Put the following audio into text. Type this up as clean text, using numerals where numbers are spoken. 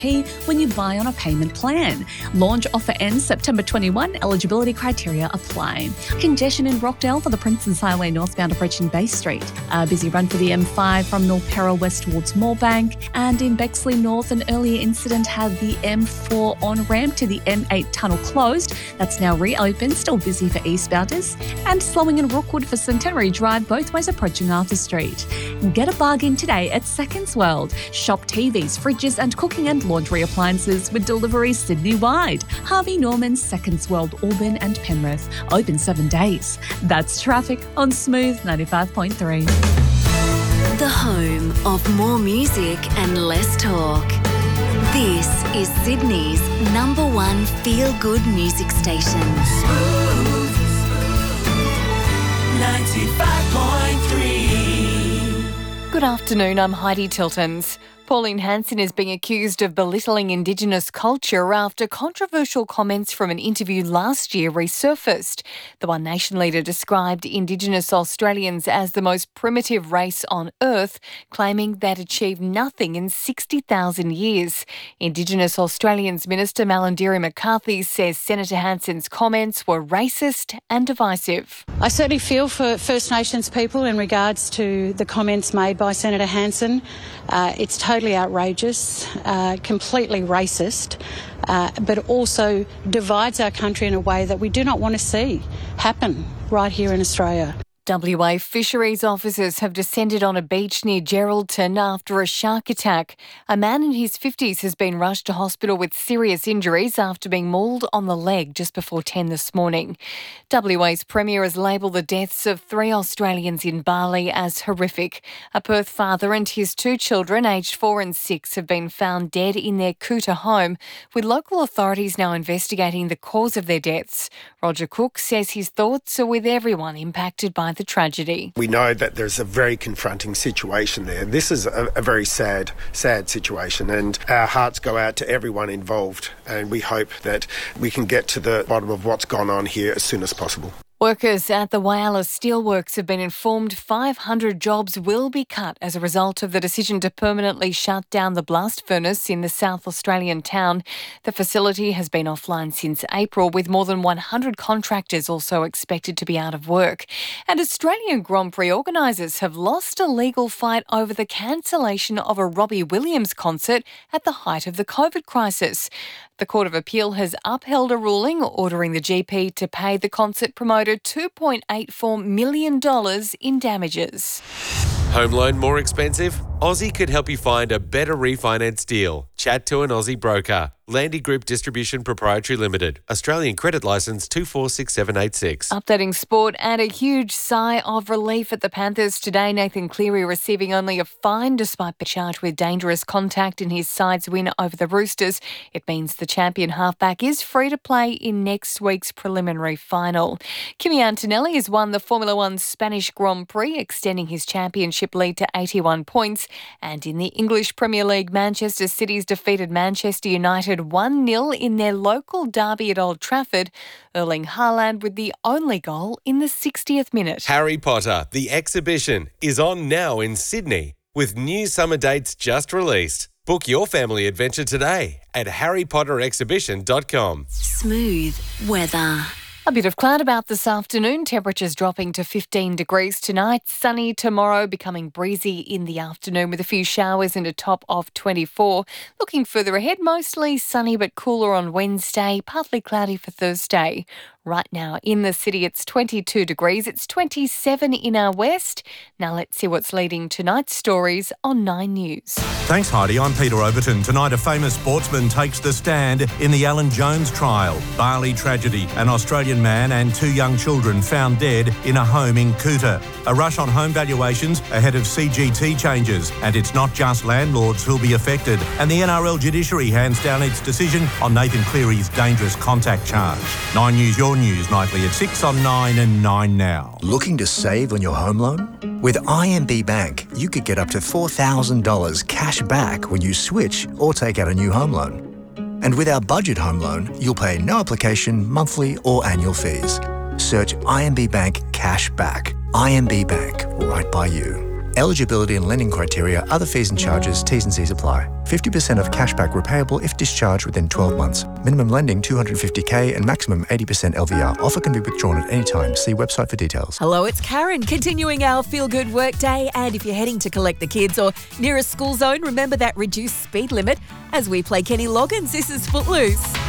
when you buy on a payment plan. Launch offer ends September 21. Eligibility criteria apply. Congestion in Rockdale for the Princes Highway northbound approaching Bay Street. A busy run for the M5 from Norperra west towards Moorebank. And in Bexley North, an earlier incident had the M4 on-ramp to the M8 tunnel closed. That's now reopened, still busy for eastbounders. And slowing in Rookwood for Centenary Drive, both ways approaching Arthur Street. Get a bargain today at Seconds World. Shop TVs, fridges and cooking and laundry appliances with delivery Sydney-wide. Harvey Norman, Seconds World, Auburn and Penrith. Open 7 days. That's traffic on Smooth 95.3. The home of more music and less talk. This is Sydney's #1 feel-good music station. Smooth 95.3. Good afternoon, I'm Heidi Tiltons. Pauline Hanson is being accused of belittling Indigenous culture after controversial comments from an interview last year resurfaced. The One Nation leader described Indigenous Australians as the most primitive race on earth, claiming they'd achieved nothing in 60,000 years. Indigenous Australians Minister Malarndirri McCarthy says Senator Hanson's comments were racist and divisive. I certainly feel for First Nations people in regards to the comments made by Senator Hanson. It's totally outrageous, completely racist, but also divides our country in a way that we do not want to see happen right here in Australia. WA fisheries officers have descended on a beach near Geraldton after a shark attack. A man in his 50s has been rushed to hospital with serious injuries after being mauled on the leg just before 10 this morning. WA's Premier has labelled the deaths of 3 Australians in Bali as horrific. A Perth father and his 2 children, aged 4 and 6, have been found dead in their Kuta home, with local authorities now investigating the cause of their deaths. Roger Cook says his thoughts are with everyone impacted by the tragedy. We know that there's a very confronting situation there. This is a very sad situation, and our hearts go out to everyone involved, and we hope that we can get to the bottom of what's gone on here as soon as possible. Workers at the Whyalla Steelworks have been informed 500 jobs will be cut as a result of the decision to permanently shut down the blast furnace in the South Australian town. The facility has been offline since April, with more than 100 contractors also expected to be out of work. And Australian Grand Prix organisers have lost a legal fight over the cancellation of a Robbie Williams concert at the height of the COVID crisis. The Court of Appeal has upheld a ruling ordering the GP to pay the concert promoter $2.84 million in damages. Home loan more expensive? Aussie could help you find a better refinance deal. Chat to an Aussie broker. Landy Group Distribution Proprietary Limited. Australian credit licence 246786. Updating sport, and a huge sigh of relief at the Panthers today. Nathan Cleary receiving only a fine despite being charged with dangerous contact in his side's win over the Roosters. It means the champion halfback is free to play in next week's preliminary final. Kimi Antonelli has won the Formula One Spanish Grand Prix, extending his championship lead to 81 points. And in the English Premier League, Manchester City's defeated Manchester United 1-0 in their local derby at Old Trafford, Erling Haaland with the only goal in the 60th minute. Harry Potter, the exhibition, is on now in Sydney, with new summer dates just released. Book your family adventure today at harrypotterexhibition.com. Smooth weather. A bit of cloud about this afternoon, temperatures dropping to 15 degrees tonight. Sunny tomorrow, becoming breezy in the afternoon with a few showers and a top of 24. Looking further ahead, mostly sunny but cooler on Wednesday, partly cloudy for Thursday. Right now in the city, it's 22 degrees. It's 27 in our west. Now let's see what's leading tonight's stories on 9 News. Thanks, Heidi. I'm Peter Overton. Tonight, a famous sportsman takes the stand in the Alan Jones trial. Bali tragedy. An Australian man and 2 young children found dead in a home in Kuta. A rush on home valuations ahead of CGT changes. And it's not just landlords who'll be affected. And the NRL judiciary hands down its decision on Nathan Cleary's dangerous contact charge. 9 News, your news nightly at 6 on 9 and 9 now. Looking to save on your home loan? With IMB Bank, you could get up to $4,000 cash back when you switch or take out a new home loan. And with our budget home loan, you'll pay no application, monthly or annual fees. Search IMB Bank Cash Back. IMB Bank, right by you. Eligibility and lending criteria, other fees and charges, T's and C's apply. 50% of cashback repayable if discharged within 12 months. Minimum lending $250K and maximum 80% LVR. Offer can be withdrawn at any time. See website for details. Hello, it's Karen, continuing our Feel Good work day. And if you're heading to collect the kids or near a school zone, remember that reduced speed limit as we play Kenny Loggins. This is Footloose.